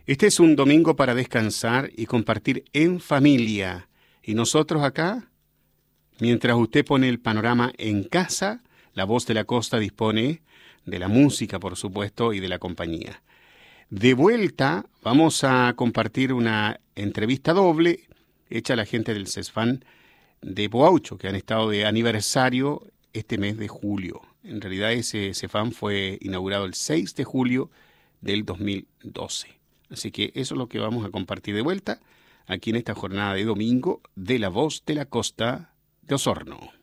Este es un domingo para descansar y compartir en familia. Y nosotros acá, mientras usted pone el panorama en casa, La Voz de la Costa dispone de la música, por supuesto, y de la compañía. De vuelta, vamos a compartir una entrevista doble hecha a la gente del CESFAN de Boaucho, que han estado de aniversario este mes de julio. En realidad ese CESFAN fue inaugurado el 6 de julio del 2012. Así que eso es lo que vamos a compartir de vuelta aquí en esta jornada de domingo de La Voz de la Costa de Osorno.